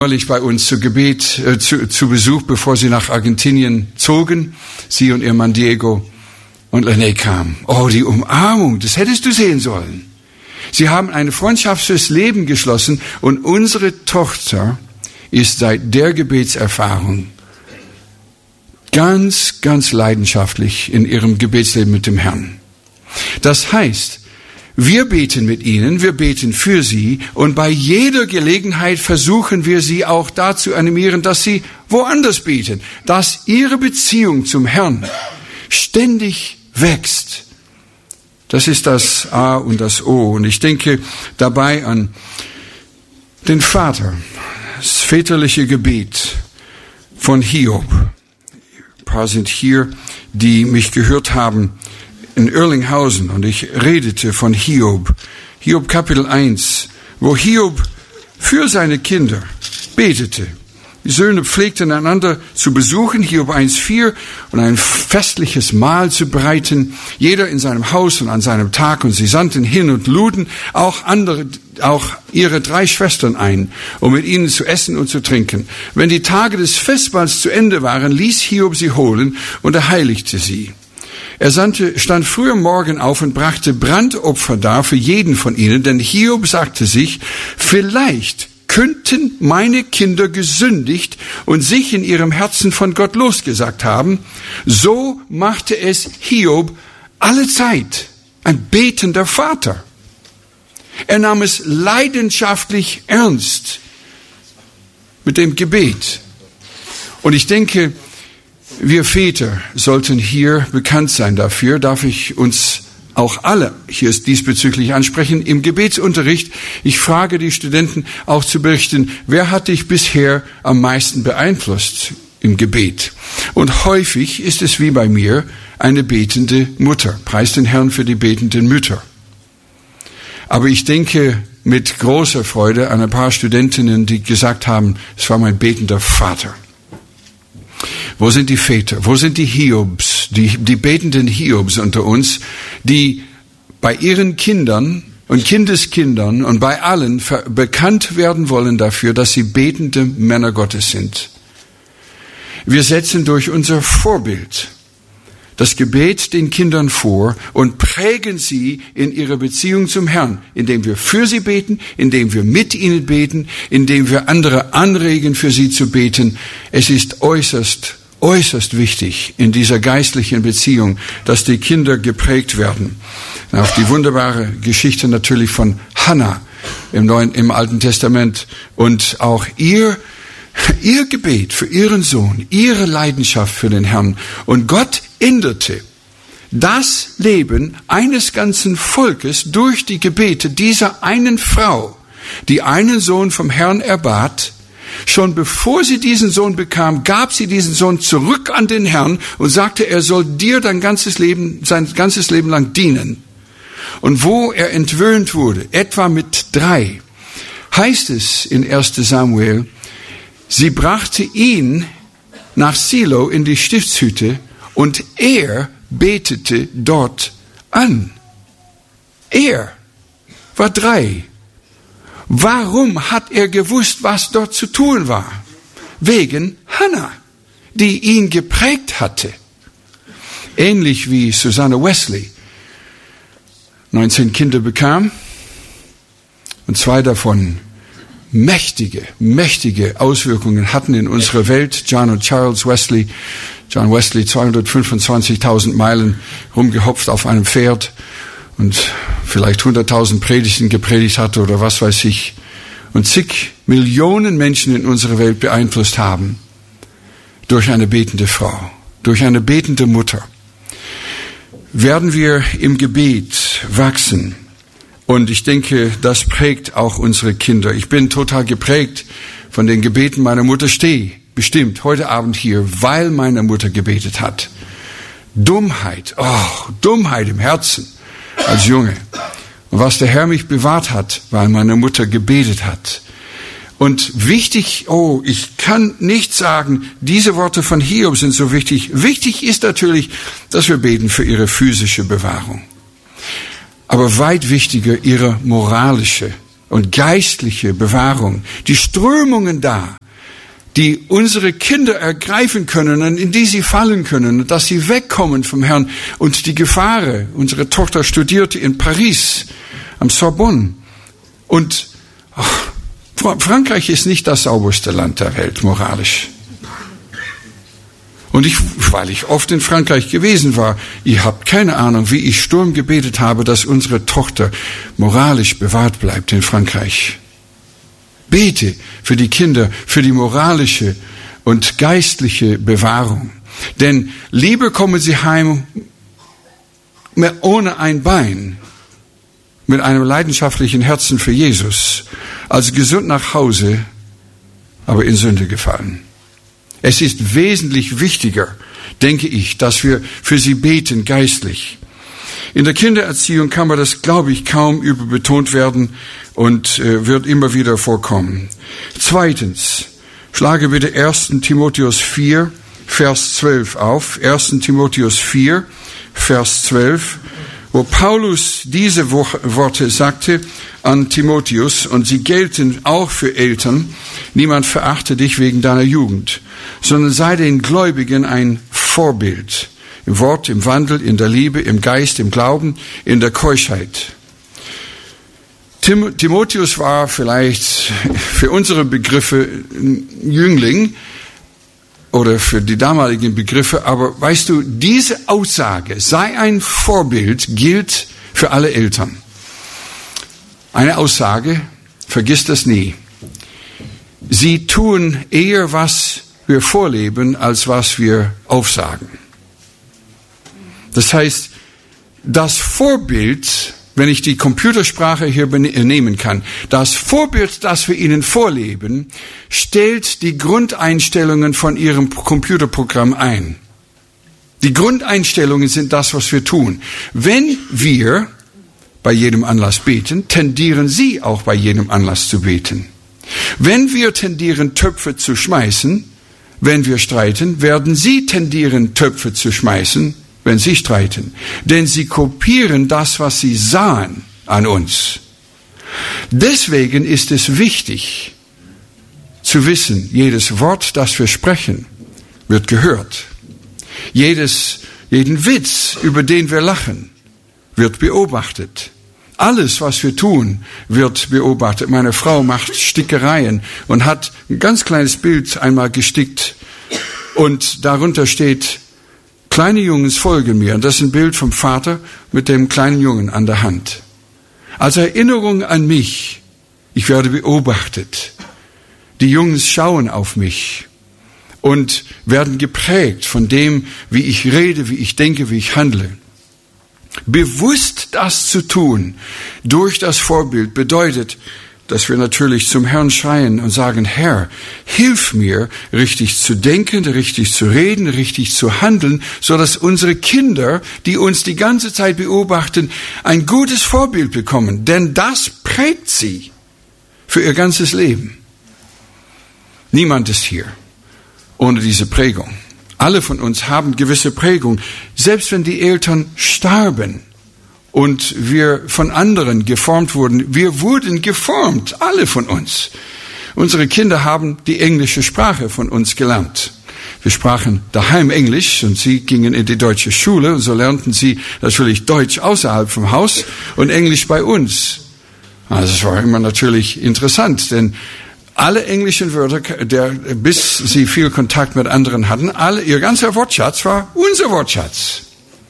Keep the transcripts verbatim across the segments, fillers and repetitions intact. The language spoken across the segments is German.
neulich bei uns zu Gebet, äh, zu, zu Besuch, bevor sie nach Argentinien zogen. Sie und ihr Mann Diego. Und René kam. Oh, die Umarmung, das hättest du sehen sollen. Sie haben eine Freundschaft fürs Leben geschlossen und unsere Tochter ist seit der Gebetserfahrung ganz, ganz leidenschaftlich in ihrem Gebetsleben mit dem Herrn. Das heißt, wir beten mit ihnen, wir beten für sie und bei jeder Gelegenheit versuchen wir sie auch dazu animieren, dass sie woanders beten, dass ihre Beziehung zum Herrn ständig wächst. Das ist das A und das O. Und ich denke dabei an den Vater, das väterliche Gebet von Hiob. Ein paar sind hier, die mich gehört haben in Erlinghausen und ich redete von Hiob. Hiob Kapitel eins, wo Hiob für seine Kinder betete. Die Söhne pflegten einander zu besuchen, Hiob eins vier, und ein festliches Mahl zu bereiten, jeder in seinem Haus und an seinem Tag, und sie sandten hin und luden auch andere, auch ihre drei Schwestern ein, um mit ihnen zu essen und zu trinken. Wenn die Tage des Festmahls zu Ende waren, ließ Hiob sie holen und er heiligte sie. Er sandte, stand früh am Morgen auf und brachte Brandopfer dar für jeden von ihnen, denn Hiob sagte sich, vielleicht könnten meine Kinder gesündigt und sich in ihrem Herzen von Gott losgesagt haben. So machte es Hiob alle Zeit, ein betender Vater. Er nahm es leidenschaftlich ernst mit dem Gebet. Und ich denke, wir Väter sollten hier bekannt sein dafür, darf ich uns auch alle hier diesbezüglich ansprechen. Im Gebetsunterricht, ich frage die Studenten auch zu berichten, wer hat dich bisher am meisten beeinflusst im Gebet? Und häufig ist es wie bei mir eine betende Mutter. Preis den Herrn für die betenden Mütter. Aber ich denke mit großer Freude an ein paar Studentinnen, die gesagt haben, es war mein betender Vater. Wo sind die Väter? Wo sind die Hiobs, die, die betenden Hiobs unter uns, die bei ihren Kindern und Kindeskindern und bei allen bekannt werden wollen dafür, dass sie betende Männer Gottes sind? Wir setzen durch unser Vorbild das Gebet den Kindern vor und prägen sie in ihrer Beziehung zum Herrn, indem wir für sie beten, indem wir mit ihnen beten, indem wir andere anregen, für sie zu beten. Es ist äußerst Äußerst wichtig in dieser geistlichen Beziehung, dass die Kinder geprägt werden. Auch die wunderbare Geschichte natürlich von Hannah im Neuen, im Alten Testament und auch ihr, ihr Gebet für ihren Sohn, ihre Leidenschaft für den Herrn. Und Gott änderte das Leben eines ganzen Volkes durch die Gebete dieser einen Frau, die einen Sohn vom Herrn erbat. Schon bevor sie diesen Sohn bekam, gab sie diesen Sohn zurück an den Herrn und sagte, er soll dir dein ganzes Leben, sein ganzes Leben lang dienen. Und wo er entwöhnt wurde, etwa mit drei, heißt es in erster Samuel, sie brachte ihn nach Silo in die Stiftshütte und er betete dort an. Er war drei. Warum hat er gewusst, was dort zu tun war? Wegen Hannah, die ihn geprägt hatte. Ähnlich wie Susanna Wesley neunzehn Kinder bekam und zwei davon mächtige, mächtige Auswirkungen hatten in unserer Welt. John und Charles Wesley. John Wesley zweihundertfünfundzwanzigtausend Meilen rumgehopft auf einem Pferd und vielleicht hunderttausend Predigten gepredigt hatte oder was weiß ich, und zig Millionen Menschen in unserer Welt beeinflusst haben durch eine betende Frau, durch eine betende Mutter. Werden wir im Gebet wachsen und ich denke, das prägt auch unsere Kinder. Ich bin total geprägt von den Gebeten meiner Mutter, stehe bestimmt heute Abend hier, weil meine Mutter gebetet hat. Dummheit, oh, Dummheit im Herzen. Als Junge. Und was der Herr mich bewahrt hat, weil meine Mutter gebetet hat. Und wichtig, oh, ich kann nicht sagen, diese Worte von Hiob sind so wichtig. Wichtig ist natürlich, dass wir beten für ihre physische Bewahrung. Aber weit wichtiger ihre moralische und geistliche Bewahrung, die Strömungen da, die unsere Kinder ergreifen können und in die sie fallen können, dass sie wegkommen vom Herrn und die Gefahren. Unsere Tochter studierte in Paris am Sorbonne und ach, Frankreich ist nicht das sauberste Land der Welt, moralisch. Und ich, weil ich oft in Frankreich gewesen war, ihr habt keine Ahnung, wie ich Sturm gebetet habe, dass unsere Tochter moralisch bewahrt bleibt in Frankreich. Bete für die Kinder, für die moralische und geistliche Bewahrung. Denn lieber kommen sie heim ohne ein Bein, mit einem leidenschaftlichen Herzen für Jesus, als gesund nach Hause, aber in Sünde gefallen. Es ist wesentlich wichtiger, denke ich, dass wir für sie beten geistlich. In der Kindererziehung kann man das, glaube ich, kaum überbetont werden und äh, wird immer wieder vorkommen. Zweitens, schlage bitte ersten Timotheus vier, Vers zwölf auf. ersten Timotheus vier, Vers zwölf, wo Paulus diese Worte sagte an Timotheus, und sie gelten auch für Eltern: Niemand verachte dich wegen deiner Jugend, sondern sei den Gläubigen ein Vorbild. Im Wort, im Wandel, in der Liebe, im Geist, im Glauben, in der Keuschheit. Tim, Timotheus war vielleicht für unsere Begriffe ein Jüngling oder für die damaligen Begriffe, aber weißt du, diese Aussage, sei ein Vorbild, gilt für alle Eltern. Eine Aussage, vergiss das nie. Sie tun eher, was wir vorleben, als was wir aufsagen. Das heißt, das Vorbild, wenn ich die Computersprache hier nehmen kann, das Vorbild, das wir Ihnen vorleben, stellt die Grundeinstellungen von Ihrem Computerprogramm ein. Die Grundeinstellungen sind das, was wir tun. Wenn wir bei jedem Anlass beten, tendieren Sie auch bei jedem Anlass zu beten. Wenn wir tendieren, Töpfe zu schmeißen, wenn wir streiten, werden Sie tendieren, Töpfe zu schmeißen, wenn Sie streiten. Denn Sie kopieren das, was Sie sahen an uns. Deswegen ist es wichtig zu wissen, jedes Wort, das wir sprechen, wird gehört. Jedes, jeden Witz, über den wir lachen, wird beobachtet. Alles, was wir tun, wird beobachtet. Meine Frau macht Stickereien und hat ein ganz kleines Bild einmal gestickt und darunter steht: Kleine Jungs folgen mir. Und das ist ein Bild vom Vater mit dem kleinen Jungen an der Hand. Als Erinnerung an mich, ich werde beobachtet. Die Jungs schauen auf mich und werden geprägt von dem, wie ich rede, wie ich denke, wie ich handle. Bewusst das zu tun durch das Vorbild bedeutet, dass wir natürlich zum Herrn schreien und sagen: Herr, hilf mir, richtig zu denken, richtig zu reden, richtig zu handeln, so dass unsere Kinder, die uns die ganze Zeit beobachten, ein gutes Vorbild bekommen. Denn das prägt sie für ihr ganzes Leben. Niemand ist hier ohne diese Prägung. Alle von uns haben gewisse Prägung. Selbst wenn die Eltern starben und wir von anderen geformt wurden, wir wurden geformt, alle von uns. Unsere Kinder haben die englische Sprache von uns gelernt. Wir sprachen daheim Englisch und sie gingen in die deutsche Schule und so lernten sie natürlich Deutsch außerhalb vom Haus und Englisch bei uns. Also es war immer natürlich interessant, denn alle englischen Wörter, der, bis sie viel Kontakt mit anderen hatten, alle, ihr ganzer Wortschatz war unser Wortschatz.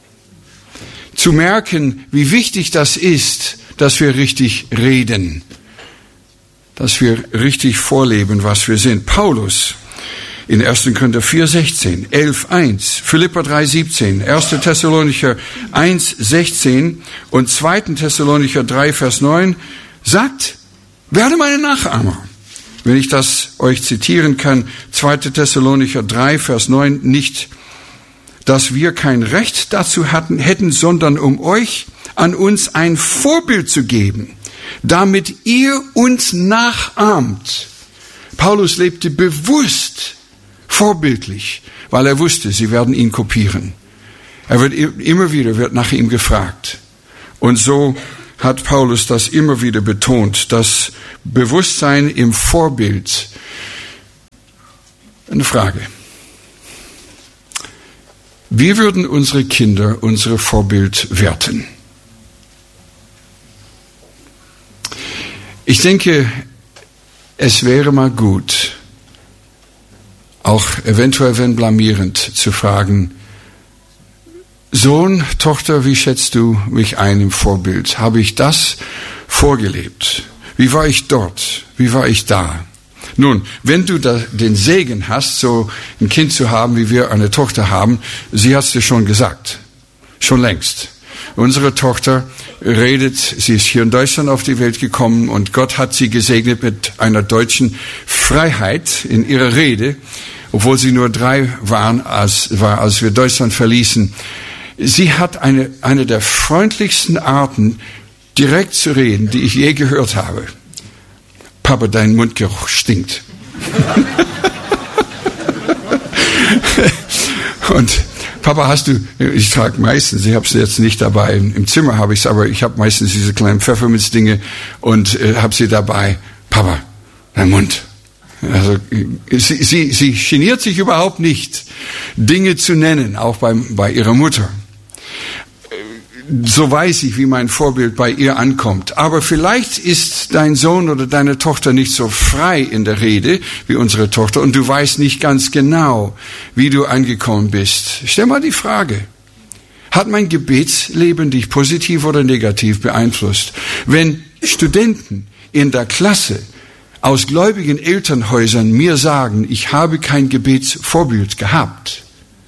Zu merken, wie wichtig das ist, dass wir richtig reden, dass wir richtig vorleben, was wir sind. Paulus in ersten Korinther vier, sechzehn, elf, eins, Philipper drei, siebzehn, ersten Thessalonicher eins, sechzehn und zweiten Thessalonicher drei, Vers neun sagt: Werde meine Nachahmer. Wenn ich das euch zitieren kann, zweiten Thessalonicher drei, Vers neun, nicht, dass wir kein Recht dazu hatten, hätten, sondern um euch an uns ein Vorbild zu geben, damit ihr uns nachahmt. Paulus lebte bewusst vorbildlich, weil er wusste, sie werden ihn kopieren. Er wird immer wieder wird nach ihm gefragt. Und so hat Paulus das immer wieder betont, das Bewusstsein im Vorbild. Eine Frage. Wie würden unsere Kinder unsere Vorbild werten? Ich denke, es wäre mal gut, auch eventuell wenn blamierend, zu fragen, Sohn, Tochter, wie schätzt du mich ein im Vorbild? Habe ich das vorgelebt? Wie war ich dort? Wie war ich da? Nun, wenn du da den Segen hast, so ein Kind zu haben, wie wir eine Tochter haben, sie hat es dir schon gesagt. Schon längst. Unsere Tochter redet, sie ist hier in Deutschland auf die Welt gekommen und Gott hat sie gesegnet mit einer deutschen Freiheit in ihrer Rede, obwohl sie nur drei waren, als, war, als wir Deutschland verließen. Sie hat eine, eine der freundlichsten Arten, direkt zu reden, die ich je gehört habe. Papa, dein Mundgeruch stinkt. Und Papa, hast du, ich trage meistens, ich habe es jetzt nicht dabei, im Zimmer habe ich es, aber ich habe meistens diese kleinen Pfefferminzdinge und äh, habe sie dabei. Papa, dein Mund. Also sie, sie, sie geniert sich überhaupt nicht, Dinge zu nennen, auch bei, bei ihrer Mutter. So weiß ich, wie mein Vorbild bei ihr ankommt. Aber vielleicht ist dein Sohn oder deine Tochter nicht so frei in der Rede wie unsere Tochter und du weißt nicht ganz genau, wie du angekommen bist. Stell mal die Frage. Hat mein Gebetsleben dich positiv oder negativ beeinflusst? Wenn Studenten in der Klasse aus gläubigen Elternhäusern mir sagen, ich habe kein Gebetsvorbild gehabt,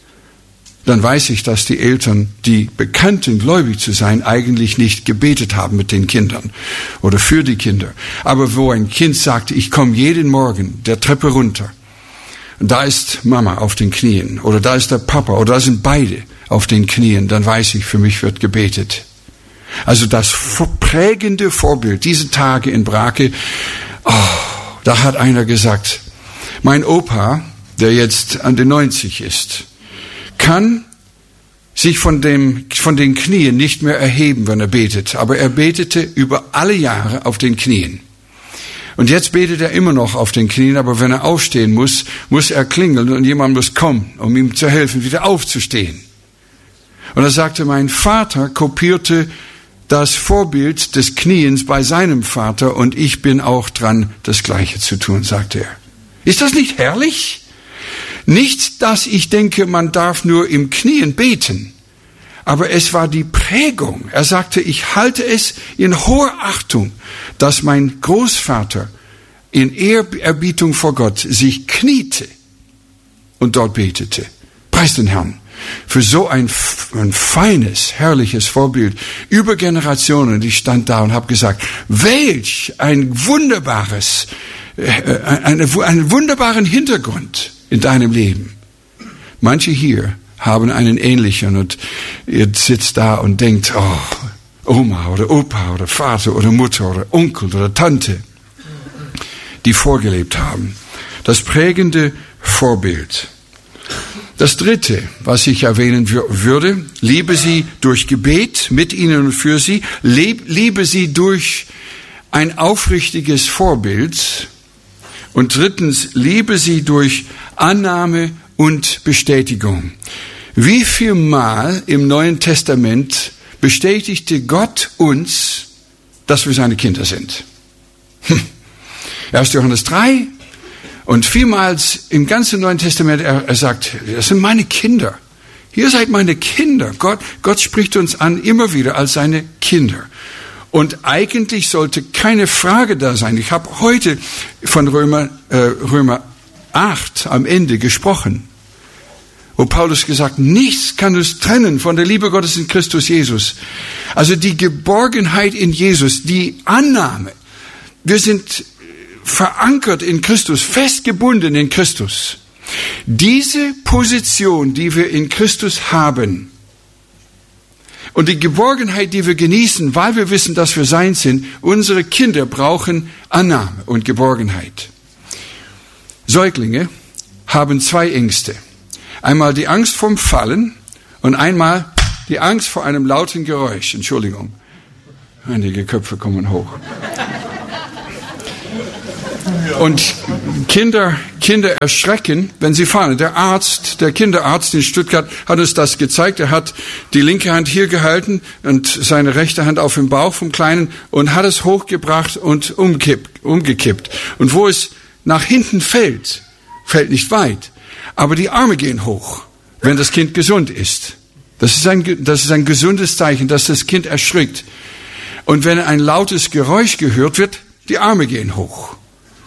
dann weiß ich, dass die Eltern, die bekannten, gläubig zu sein, eigentlich nicht gebetet haben mit den Kindern oder für die Kinder. Aber wo ein Kind sagt, ich komme jeden Morgen der Treppe runter, und da ist Mama auf den Knien oder da ist der Papa oder da sind beide auf den Knien, dann weiß ich, für mich wird gebetet. Also das prägende Vorbild, diese Tage in Brake, oh, da hat einer gesagt, mein Opa, der jetzt an den neunzig ist, kann sich von dem, von den Knien nicht mehr erheben, wenn er betet. Aber er betete über alle Jahre auf den Knien. Und jetzt betet er immer noch auf den Knien, aber wenn er aufstehen muss, muss er klingeln und jemand muss kommen, um ihm zu helfen, wieder aufzustehen. Und er sagte, mein Vater kopierte das Vorbild des Kniens bei seinem Vater und ich bin auch dran, das Gleiche zu tun, sagte er. Ist das nicht herrlich? Nicht, dass ich denke, man darf nur im Knien beten, aber es war die Prägung. Er sagte, ich halte es in hoher Achtung, dass mein Großvater in Ehrerbietung vor Gott sich kniete und dort betete. Preis den Herrn für so ein, ein feines, herrliches Vorbild über Generationen. Ich stand da und habe gesagt, welch ein wunderbares, äh, eine, einen wunderbaren Hintergrund in deinem Leben. Manche hier haben einen ähnlichen und ihr sitzt da und denkt, oh, Oma oder Opa oder Vater oder Mutter oder Onkel oder Tante, die vorgelebt haben. Das prägende Vorbild. Das dritte, was ich erwähnen würde, liebe sie durch Gebet mit ihnen und für sie, liebe sie durch ein aufrichtiges Vorbild. Und drittens, liebe sie durch Annahme und Bestätigung. Wie viel Mal im Neuen Testament bestätigte Gott uns, dass wir seine Kinder sind? Hm. erster Johannes drei und vielmals im ganzen Neuen Testament, er, er sagt, das sind meine Kinder. Ihr seid meine Kinder. Gott, Gott spricht uns an immer wieder als seine Kinder. Und eigentlich sollte keine Frage da sein. Ich habe heute von Römer, äh, Römer acht am Ende gesprochen, wo Paulus gesagt, nichts kann uns trennen von der Liebe Gottes in Christus Jesus. Also die Geborgenheit in Jesus, die Annahme. Wir sind verankert in Christus, festgebunden in Christus. Diese Position, die wir in Christus haben, und die Geborgenheit, die wir genießen, weil wir wissen, dass wir sein sind, unsere Kinder brauchen Annahme und Geborgenheit. Säuglinge haben zwei Ängste. Einmal die Angst vorm Fallen und einmal die Angst vor einem lauten Geräusch. Entschuldigung. Einige Köpfe kommen hoch. Und Kinder, Kinder erschrecken, wenn sie fallen. Der Arzt, der Kinderarzt in Stuttgart hat uns das gezeigt. Er hat die linke Hand hier gehalten und seine rechte Hand auf dem Bauch vom Kleinen und hat es hochgebracht und umkippt, umgekippt. Und wo es nach hinten fällt, fällt nicht weit, aber die Arme gehen hoch, wenn das Kind gesund ist. Das ist ein, das ist ein gesundes Zeichen, dass das Kind erschrickt. Und wenn ein lautes Geräusch gehört wird, die Arme gehen hoch.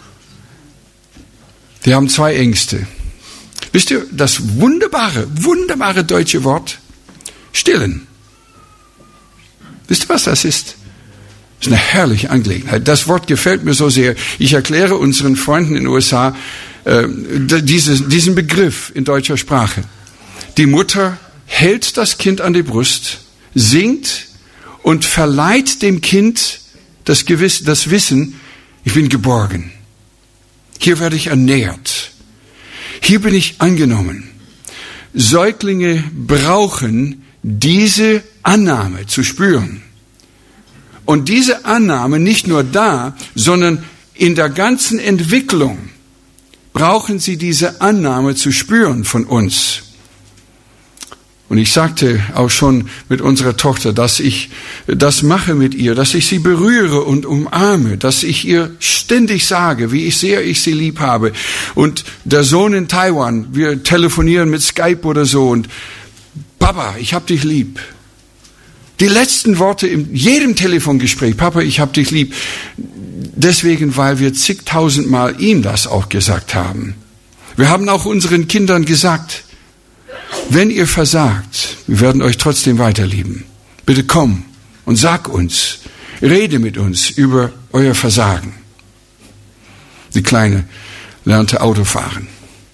Die haben zwei Ängste. Wisst ihr, das wunderbare, wunderbare deutsche Wort, stillen. Wisst ihr, was das ist? Das ist eine herrliche Angelegenheit. Das Wort gefällt mir so sehr. Ich erkläre unseren Freunden in den U S A äh, diese, diesen Begriff in deutscher Sprache. Die Mutter hält das Kind an die Brust, singt und verleiht dem Kind das, Gewiss, das Wissen, ich bin geborgen. Hier werde ich ernährt. Hier bin ich angenommen. Säuglinge brauchen diese Annahme zu spüren. Und diese Annahme nicht nur da, sondern in der ganzen Entwicklung brauchen sie diese Annahme zu spüren von uns. Und ich sagte auch schon mit unserer Tochter, dass ich das mache mit ihr, dass ich sie berühre und umarme, dass ich ihr ständig sage, wie ich sehr ich sie lieb habe. Und der Sohn in Taiwan, wir telefonieren mit Skype oder so und Papa, ich hab dich lieb. Die letzten Worte in jedem Telefongespräch, Papa, ich hab dich lieb. Deswegen, weil wir zigtausendmal ihm das auch gesagt haben. Wir haben auch unseren Kindern gesagt, wenn ihr versagt, wir werden euch trotzdem weiterlieben. Bitte komm und sag uns, rede mit uns über euer Versagen. Die Kleine lernte Autofahren.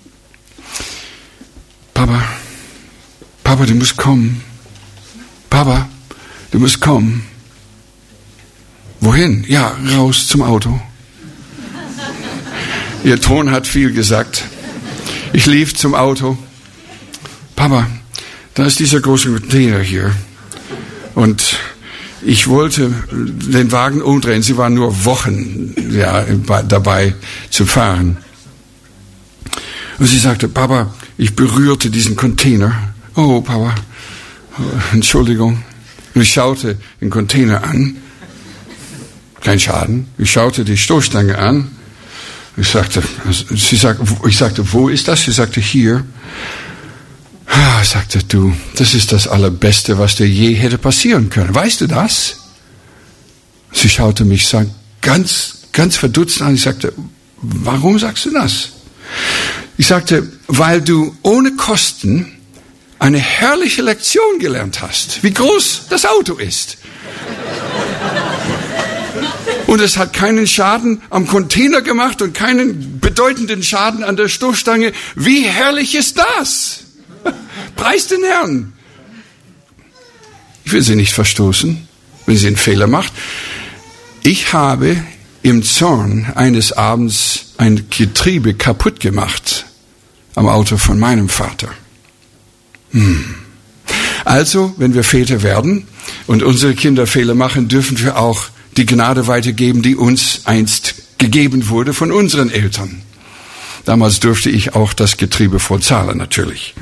Papa, Papa, du musst kommen. Papa, du musst kommen. Wohin? Ja, raus zum Auto. Ihr Ton hat viel gesagt. Ich lief zum Auto. Papa, da ist dieser große Container hier. Und ich wollte den Wagen umdrehen. Sie waren nur Wochen ja, dabei zu fahren. Und sie sagte, Papa, ich berührte diesen Container. Oh, Papa, Entschuldigung. Und ich schaute den Container an. Kein Schaden. Ich schaute die Stoßstange an. Ich sagte, sie sagte, ich sagte, wo ist das? Sie sagte, hier. Ah, sagte du, das ist das Allerbeste, was dir je hätte passieren können. Weißt du das? Sie schaute mich ganz, ganz verdutzt an. Ich sagte, warum sagst du das? Ich sagte, weil du ohne Kosten eine herrliche Lektion gelernt hast, wie groß das Auto ist. Und es hat keinen Schaden am Container gemacht und keinen bedeutenden Schaden an der Stoßstange. Wie herrlich ist das? Preis den Herrn. Ich will sie nicht verstoßen, wenn sie einen Fehler macht. Ich habe im Zorn eines Abends ein Getriebe kaputt gemacht am Auto von meinem Vater. Hm. Also, wenn wir Väter werden und unsere Kinder Fehler machen, dürfen wir auch die Gnade weitergeben, die uns einst gegeben wurde von unseren Eltern. Damals durfte ich auch das Getriebe voll zahlen, natürlich.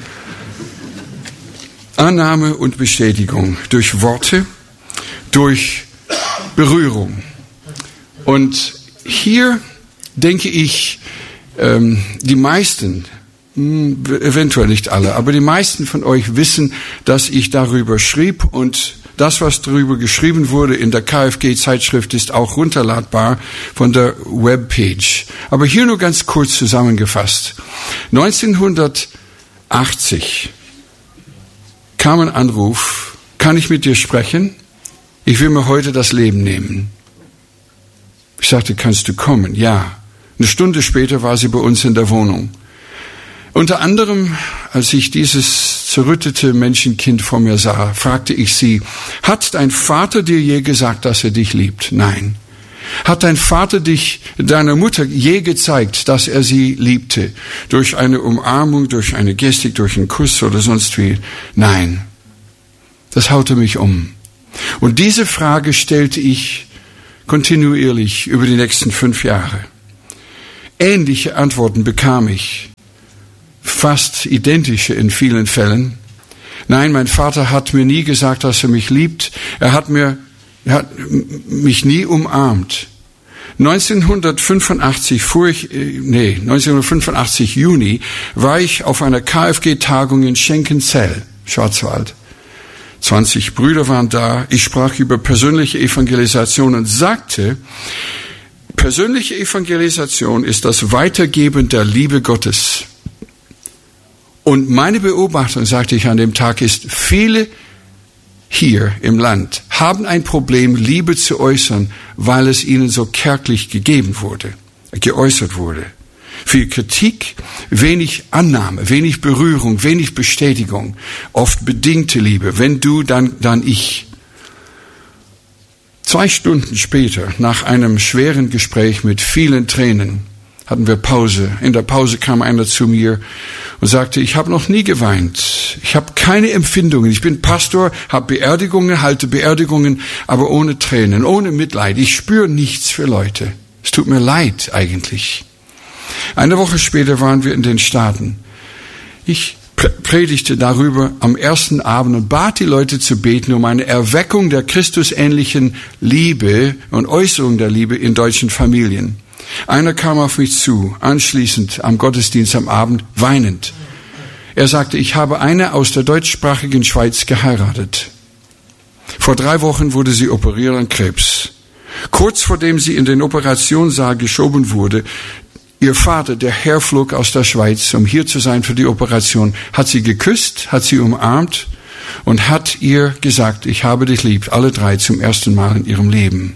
Annahme und Bestätigung durch Worte, durch Berührung. Und hier denke ich, ähm, die meisten, mh, eventuell nicht alle, aber die meisten von euch wissen, dass ich darüber schrieb und das, was darüber geschrieben wurde in der K F G-Zeitschrift, ist auch runterladbar von der Webpage. Aber hier nur ganz kurz zusammengefasst. neunzehnhundertachtzig kam ein Anruf, kann ich mit dir sprechen? Ich will mir heute das Leben nehmen. Ich sagte, kannst du kommen? Ja. Eine Stunde später war sie bei uns in der Wohnung. Unter anderem, als ich dieses zerrüttete Menschenkind vor mir sah, fragte ich sie, hat dein Vater dir je gesagt, dass er dich liebt? Nein. Hat dein Vater dich, deiner Mutter je gezeigt, dass er sie liebte? Durch eine Umarmung, durch eine Gestik, durch einen Kuss oder sonst wie? Nein. Das haute mich um. Und diese Frage stellte ich kontinuierlich über die nächsten fünf Jahre. Ähnliche Antworten bekam ich, fast identische in vielen Fällen. Nein, mein Vater hat mir nie gesagt, dass er mich liebt. Er hat mir, er hat mich nie umarmt. neunzehnhundertfünfundachtzig fuhr ich, nee, neunzehnhundertfünfundachtzig Juni war ich auf einer K F G-Tagung in Schenkenzell, Schwarzwald. zwanzig Brüder waren da. Ich sprach über persönliche Evangelisation und sagte, persönliche Evangelisation ist das Weitergeben der Liebe Gottes. Und meine Beobachtung, sagte ich an dem Tag, ist, viele hier im Land haben ein Problem, Liebe zu äußern, weil es ihnen so kärglich gegeben wurde, geäußert wurde. Viel Kritik, wenig Annahme, wenig Berührung, wenig Bestätigung, oft bedingte Liebe. Wenn du, dann, dann ich. Zwei Stunden später, nach einem schweren Gespräch mit vielen Tränen, hatten wir Pause. In der Pause kam einer zu mir und sagte, ich habe noch nie geweint. Ich habe keine Empfindungen. Ich bin Pastor, habe Beerdigungen, halte Beerdigungen, aber ohne Tränen, ohne Mitleid. Ich spüre nichts für Leute. Es tut mir leid eigentlich. Eine Woche später waren wir in den Staaten. Ich predigte darüber am ersten Abend und bat die Leute zu beten um eine Erweckung der christusähnlichen Liebe und Äußerung der Liebe in deutschen Familien. Einer kam auf mich zu, anschließend am Gottesdienst am Abend, weinend. Er sagte, ich habe eine aus der deutschsprachigen Schweiz geheiratet. Vor drei Wochen wurde sie operiert an Krebs. Kurz vor dem sie in den Operationssaal geschoben wurde, ihr Vater, der herflog aus der Schweiz, um hier zu sein für die Operation, hat sie geküsst, hat sie umarmt und hat ihr gesagt, ich habe dich lieb, alle drei zum ersten Mal in ihrem Leben.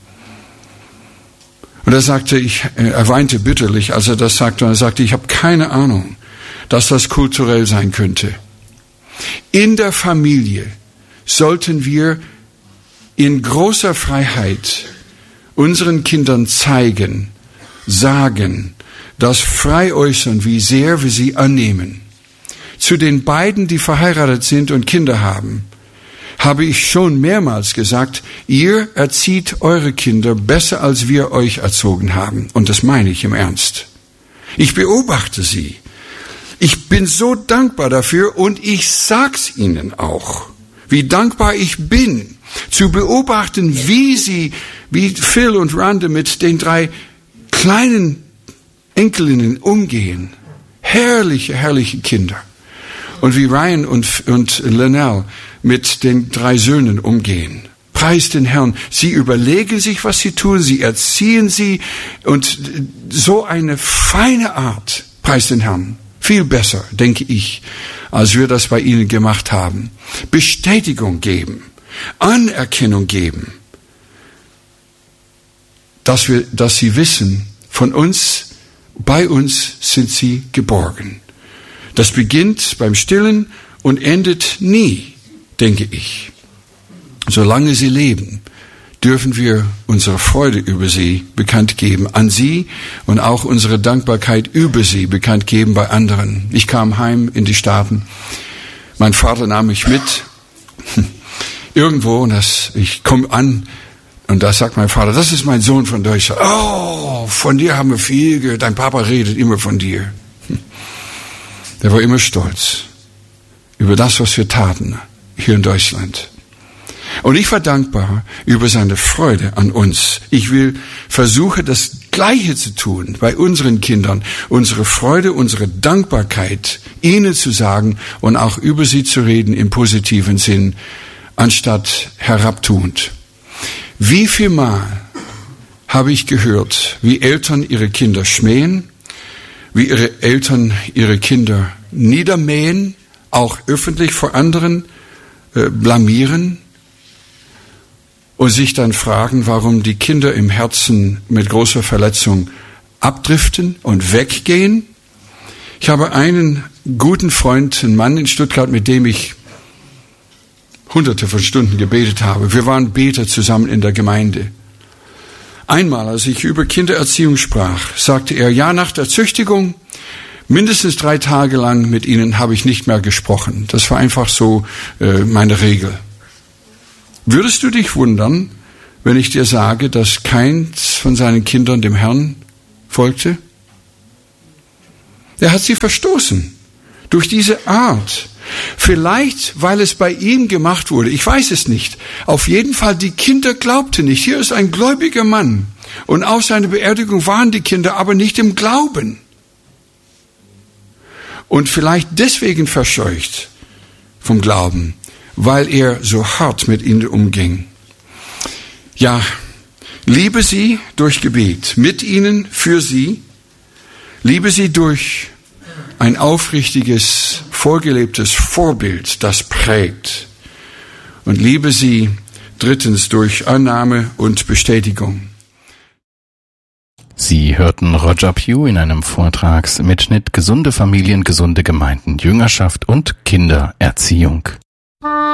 Und er sagte, ich, er weinte bitterlich, als er das sagte, und er sagte, ich habe keine Ahnung, dass das kulturell sein könnte. In der Familie sollten wir in großer Freiheit unseren Kindern zeigen, sagen, das frei äußern, wie sehr wir sie annehmen. Zu den beiden, die verheiratet sind und Kinder haben, habe ich schon mehrmals gesagt, ihr erzieht eure Kinder besser, als wir euch erzogen haben. Und das meine ich im Ernst. Ich beobachte sie. Ich bin so dankbar dafür und ich sag's ihnen auch, wie dankbar ich bin, zu beobachten, wie sie, wie Phil und Rhonda mit den drei kleinen Enkelinnen umgehen. Herrliche, herrliche Kinder. Und wie Ryan und, und Linnell mit den drei Söhnen umgehen. Preis den Herrn. Sie überlegen sich, was sie tun. Sie erziehen sie. Und so eine feine Art. Preis den Herrn. Viel besser, denke ich, als wir das bei ihnen gemacht haben. Bestätigung geben. Anerkennung geben. Dass wir, dass sie wissen, von uns, bei uns sind sie geborgen. Das beginnt beim Stillen und endet nie, denke ich. Solange sie leben, dürfen wir unsere Freude über sie bekannt geben, an sie und auch unsere Dankbarkeit über sie bekannt geben bei anderen. Ich kam heim in die Staaten. Mein Vater nahm mich mit. Irgendwo, und das, ich komme an, und da sagt mein Vater, das ist mein Sohn von Deutschland. Oh, von dir haben wir viel gehört. Dein Papa redet immer von dir. Der war immer stolz über das, was wir taten hier in Deutschland. Und ich war dankbar über seine Freude an uns. Ich will versuchen, das Gleiche zu tun bei unseren Kindern. Unsere Freude, unsere Dankbarkeit ihnen zu sagen und auch über sie zu reden im positiven Sinn, anstatt herabtuend. Wie viel Mal habe ich gehört, wie Eltern ihre Kinder schmähen, wie ihre Eltern ihre Kinder niedermähen, auch öffentlich vor anderen äh, blamieren und sich dann fragen, warum die Kinder im Herzen mit großer Verletzung abdriften und weggehen. Ich habe einen guten Freund, einen Mann in Stuttgart, mit dem ich hunderte von Stunden gebetet habe. Wir waren Beter zusammen in der Gemeinde. Einmal, als ich über Kindererziehung sprach, sagte er, ja, nach der Züchtigung, mindestens drei Tage lang mit ihnen habe ich nicht mehr gesprochen. Das war einfach so äh, meine Regel. Würdest du dich wundern, wenn ich dir sage, dass keins von seinen Kindern dem Herrn folgte? Er hat sie verstoßen durch diese Art. Vielleicht, weil es bei ihm gemacht wurde. Ich weiß es nicht. Auf jeden Fall, die Kinder glaubten nicht. Hier ist ein gläubiger Mann. Und auf seiner Beerdigung waren die Kinder aber nicht im Glauben. Und vielleicht deswegen verscheucht vom Glauben, weil er so hart mit ihnen umging. Ja, liebe sie durch Gebet, mit ihnen, für sie. Liebe sie durch ein aufrichtiges, vorgelebtes Vorbild, das prägt. Und liebe sie drittens durch Annahme und Bestätigung. Sie hörten Roger Pugh in einem Vortragsmitschnitt Gesunde Familien, gesunde Gemeinden, Jüngerschaft und Kindererziehung.